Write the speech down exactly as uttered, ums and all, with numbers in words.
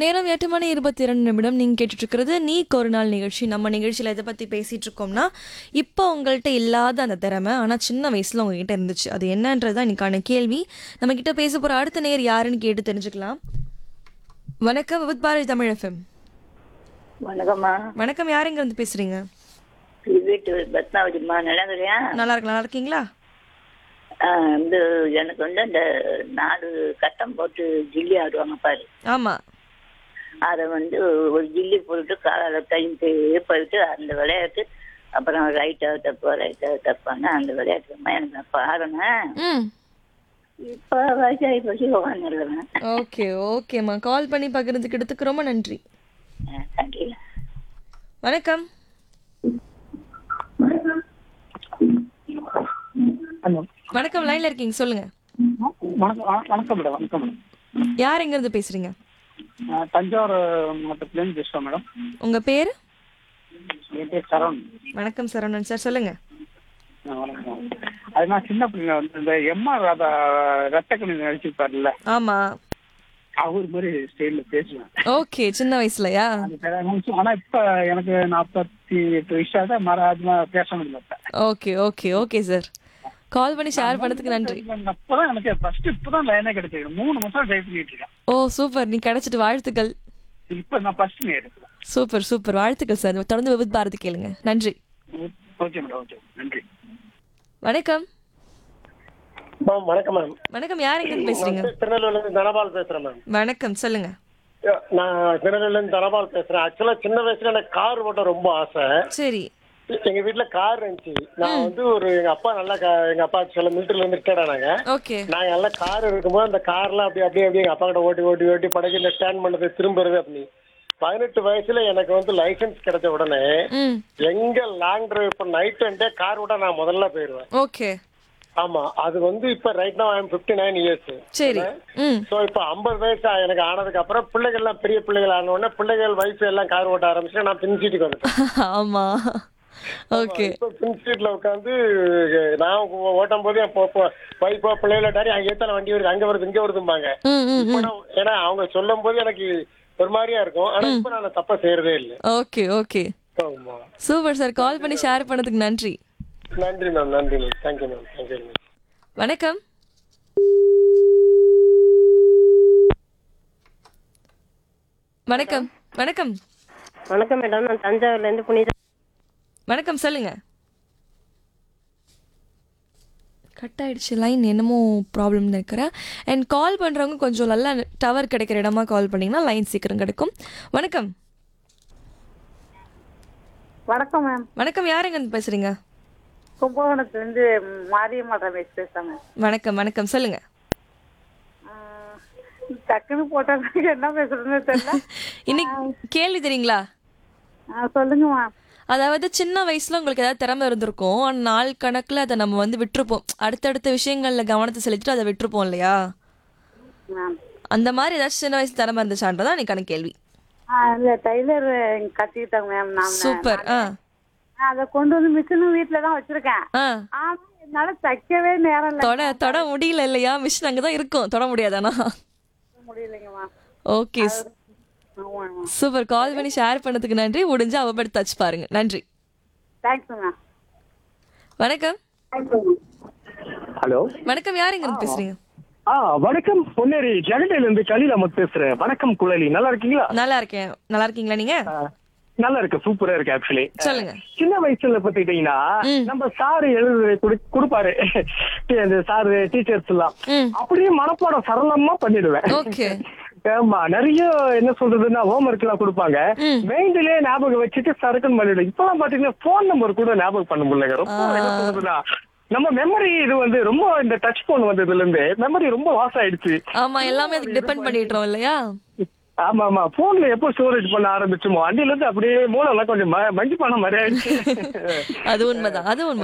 நேரம் எட்டு மணி இருபத்தி இரண்டு நிமிடம். நீங்கள் கேட்டுட்ருக்கிறது நீக்கு ஒரு நாள் நிகழ்ச்சி. நம்ம நிகழ்ச்சியில் எதை பற்றி பேசிகிட்டு இருக்கோம்னா, இப்போ உங்கள்கிட்ட இல்லாத அந்த திறமை ஆனால் சின்ன வயசில் உங்ககிட்ட இருந்துச்சு, அது என்னன்றது தான் இன்னைக்கான கேள்வி. நம்மக்கிட்ட பேச போகிற அடுத்த நேர் யாருன்னு கேட்டு தெரிஞ்சுக்கலாம். வணக்கம், வித் பாரதி தமிழ் எஃப்எம். வணக்கம்மா. வணக்கம், யார் எங்க இருந்து பேசுறீங்க? வீட்டு பத்மாவதிம்மா. நல்லா இருக்கிறியா? நல்லா இருக்கு. நல்லா இருக்கீங்களா? வந்து எனக்கு வந்து அந்த நாலு கட்டம் போட்டு ஜில்லி ஆடுவாங்க பாரு. ஆமா, அதை வந்து ஒரு ஜில்லி போட்டு காலால கைந்து போயிட்டு அந்த விளையாட்டு, அப்புறம் ரைட்டாக தப்பா ரைட்டாக தப்பான்னு அந்த விளையாட்டு எனக்கு நான் பாருனேன். இப்போ வயசாகி போச்சு, உட்காந்துருவேன். ஓகே ஓகேம்மா, கால் பண்ணி பகிர்ந்துக்கிட்டதுக்கு ரொம்ப நன்றி. நன்றி. வணக்கம். வணக்கம், லைன்ல இருக்கீங்க, சொல்லுங்க. வணக்கம் வணக்கம் மேடம். வணக்கம் மேடம். யார் எங்க இருந்து பேசுறீங்க? தஞ்சாவூர் மாவட்டத்துலேருந்து பேசுகிறோம் மேடம். உங்க பேரு? என் பேர் சரவணன். வணக்கம் சரவணன் சார், சொல்லுங்க. வணக்கம். அது நான் சின்ன பிள்ளைங்க வந்து இந்த எம்ஆர் ராதா ரத்த கணி நடிச்சிருப்பாருல்ல, ஆமா, அவர் மாதிரி ஸ்டைலில் பேசுவேன். ஓகே, சின்ன வயசுலயா? ஆனா இப்ப எனக்கு நாற்பத்தி எட்டு வயசு தான் மர அதிகமா பேச முடியல. ஓகே ஓகே ஓகே சார், கால் பண்ணி ஷேர் பண்ணதுக்கு நன்றி. அப்பதான் எனக்கு ஃபர்ஸ்ட் இப்பதான் லைனே கிடைச்சது. மூணு மாசம் ட்ரை பண்ணிட்டு இருக்கேன். ஓ சூப்பர், நீ கிடைச்சிட்டு வாழ்த்துக்கள். இப்ப நான் ஃபர்ஸ்ட் நேர். சூப்பர் சூப்பர், வாழ்த்துக்கள் சார். தொடர்ந்து விவித் பாரதி கேளுங்க. நன்றி. Okay madam. ஓகே, நன்றி. வணக்கம். வணக்கம் மேம். வணக்கம், யார் எங்க இருந்து பேசுறீங்க? திருநெல்வேலில இருந்து தனபால் பேசுறேன் மேம். வணக்கம், சொல்லுங்க. நான் திருநெல்வேலில இருந்து தனபால் பேசுறேன். ஆக்சுவலா சின்ன வயசுல எனக்கு கார் ஓட்ட ரொம்ப ஆசை. சரி. எங்க வீட்டுல கார் இருந்துச்சு. நான் வந்து ஒரு எங்க அப்பா நல்லா எங்க அப்பா சில மிலிட்டரில இருந்து ரிட்டையர்ட் ஆனாங்க. ஓகே. நாங்க நல்லா கார் இருக்கும்போது அந்த கார்லாம் அப்படி அப்படியே அப்படியே எங்க அப்பா கிட்ட ஓட்டி ஓட்டி ஓட்டி படகு இந்த ஸ்டாண்ட் பண்ணது திரும்புறது அப்படி. பதினெட்டு வயசுல எனக்கு வந்து லைசன்ஸ் கிடைச்ச உடனே எங்க லாங் டிரைவ் இப்போ நைட் அண்ட் டே கார் விட நான் முதல்ல போயிருவேன். ஓகே. ஆமா, அது வந்து இப்ப ரைட் நவ ஐ அம் ஃபிஃப்டி நைன் இயர்ஸ். சரி. சோ இப்ப ஐம்பது வயசு எனக்கு ஆனதுக்கு அப்புறம் பிள்ளைகள் எல்லாம் பெரிய பிள்ளைகள் ஆன உடனே பிள்ளைகள் வயசு எல்லாம் கார் ஓட்ட ஆரம்பிச்சு நான் பின் சீட்டுக்கு வந்துட்டேன். ஆமா, ஓகே. இப்ப பின் சீட்ல உட்காந்து நான் ஓட்டும் போது என் வைஃபோ பிள்ளைகள அங்க ஏத்தால வண்டி வருது, அங்க வருது, இங்க வருதும்பாங்க. ஏன்னா அவங்க சொல்லும் போது எனக்கு ஒரு மாதிரியா இருக்கும். ஆனா இப்ப நான் தப்பா செய்யறதே இல்லை. ஓகே ஓகே, சூப்பர் சார், கால் பண்ணி ஷேர் பண்ணதுக்கு நன்றி. நன்றி மேம். நன்றி ma'am. Thank you ma'am. Thank you ma'am. வணக்கம். வணக்கம். வணக்கம். வணக்கம் மேடம், நான் தஞ்சாவூர்ல இருந்து புனிதா. வணக்கம், சொல்லுங்க. கட் ஆயிடுச்சு லைன், என்னமோ ப்ராப்ளம் இருக்கிறேன். அண்ட் கால் பண்ணுறவங்க கொஞ்சம் நல்லா டவர் கிடைக்கிற இடமா கால் பண்ணிங்கன்னா லைன் சீக்கிரம் கிடைக்கும். வணக்கம். வணக்கம் மேம். வணக்கம், யார் எங்க இருந்து பேசுறீங்க? கும்பகோணத்துலேருந்து மாரியம்மா ரமேஷ் பேசுறாங்க. வணக்கம். வணக்கம், சொல்லுங்க. டக்குன்னு போட்டாங்க, என்ன பேசுறதுன்னு தெரியல. இன்னைக்கு கேள்வி தெரியுங்களா? சொல்லுங்கம்மா. அதாவது சின்ன வயசுல உங்களுக்கு ஏதாவது திறமை இருந்திருக்கும், ஆனால் நாள் கணக்குல அதை நம்ம வந்து விட்டுருப்போம். அடுத்தடுத்த விஷயங்கள்ல கவனத்தை செலுத்திட்டு அதை விட்டுருப்போம் இல்லையா? அந்த மாதிரி ஏதாச்சும் சின்ன வயசு திறமை இருந்துச்சான்றதான் இன்னைக்கான கேள்வி. இல்ல, டெய்லர் கத்துக்கிட்டாங்க மேம். நான் சூப்பர். ஆ, அதை கொண்டு வந்து மிஷினும் வீட்டுல தான் வச்சிருக்கேன். ஆ, ஆனா என்னால தைக்கவே நேரம் இல்ல. தொட தொட முடியல இல்லையா? மிஷின் அங்கதான் இருக்கும், தொட முடியாதானா? முடியலைங்கம்மா. ஓகே, சூப்பர், கால் பண்ணி ஷேர் பண்ணதுக்கு நன்றி. முடிஞ்சா அவ படி தச்சு பாருங்க. நன்றி. தேங்க்ஸ். வணக்கம். ஹலோ. வணக்கம், யார் எங்க இருந்து பேசுறீங்க? ஆ வணக்கம், பொன்னேரி ஜெகடையில இருந்து கலீல் அஹமத் பேசுறேன். வணக்கம் குழலி, நல்லா இருக்கீங்களா? நல்லா இருக்கேன். நல்லா இருக்கீங்களா நீங்க? நல்லா இருக்கு, சூப்பரா இருக்கு. ஆக்சுவலி சொல்லுங்க. சின்ன வயசுல பாத்துக்கிட்டீங்கன்னா நம்ம சாரு எழுது கொடுப்பாரு, அந்த சாரு டீச்சர்ஸ் எல்லாம் அப்படியே மனப்பாடம் சரளமா பண்ணிடுவேன். ஓகே. ஆமா, நிறைய என்ன சொல்றதுன்னா ஹோம் ஒர்க் எல்லாம் கொடுப்பாங்க, மைண்ட்லயே ஞாபகம் வச்சுட்டு சரக்குன்னு பண்ணிடுவேன். இப்பெல்லாம் பாத்தீங்கன்னா போன் நம்பர் கூட ஞாபகம் பண்ண முடியல. ரொம்ப என்ன சொல்றதுன்னா நம்ம மெமரி இது வந்து ரொம்ப இந்த டச் போன் வந்ததுல இருந்து மெமரி ரொம்ப லாஸ் ஆயிடுச்சு. ஆமா, எல்லாமே அதுக்கு டிபெண்ட் பண்ணிடுறோம் இல்லையா? ஆமா ஆமா, போன்ல எப்போ ஸ்டோரேஜ் பண்ண ஆரம்பிச்சுமோ அண்டில இருந்து அப்படியே மூலம் எல்லாம் கொஞ்சம் மஞ்சு பண்ண மாதிரி ஆயிடுச்சு. அது உண்மைதான், அது உண்மை.